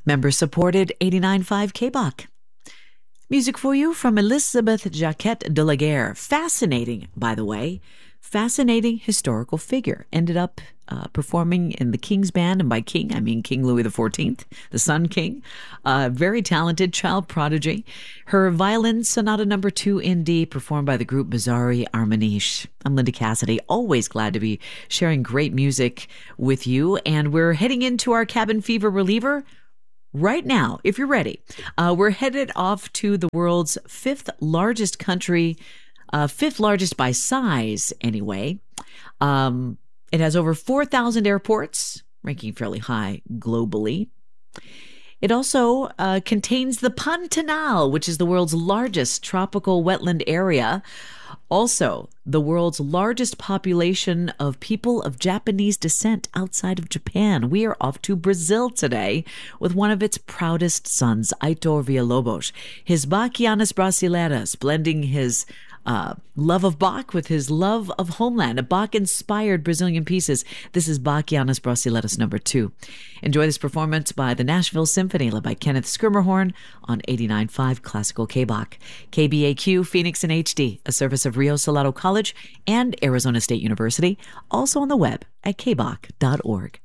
Member-supported 89.5 KBOK. Music for you from Elizabeth Jacquette de la Guerre. Fascinating, by the way. Fascinating historical figure. Ended up performing in the King's Band, and by King, I mean King Louis XIV, the Sun King. Very talented child prodigy. Her Violin Sonata No. 2 in D, performed by the group Bizzarri Armoniche. I'm Linda Cassidy, always glad to be sharing great music with you, and we're heading into our cabin fever reliever right now, if you're ready. We're headed off to the world's fifth largest country, fifth largest by size anyway. It has over 4,000 airports, ranking fairly high globally. It also contains the Pantanal, which is the world's largest tropical wetland area. Also, the world's largest population of people of Japanese descent outside of Japan. We are off to Brazil today with one of its proudest sons, Aitor Villalobos. His Bachianas Brasileiras, blending his love of Bach with his love of homeland, a Bach-inspired Brazilian pieces. This is Bachianas Brasileiras No. 2. Enjoy this performance by the Nashville Symphony, led by Kenneth Schermerhorn on 89.5 Classical KBOK. KBAQ, Phoenix in HD, a service of Rio Salado College and Arizona State University, also on the web at kbok.org.